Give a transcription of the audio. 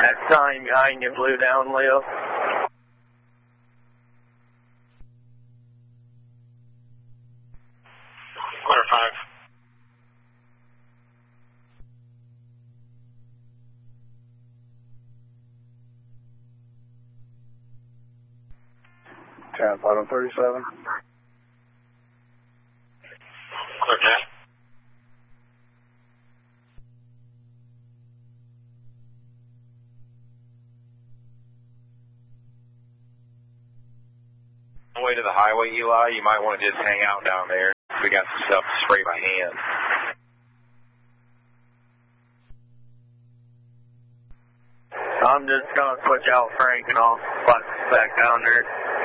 That sign behind you blew down, Leo. Clear 5. Bottom 37. Clear 10. On the way to the highway, Eli, you might want to just hang out down there. We got some stuff to spray by hand. I'm just going to switch out Frank and I'll bust back down there.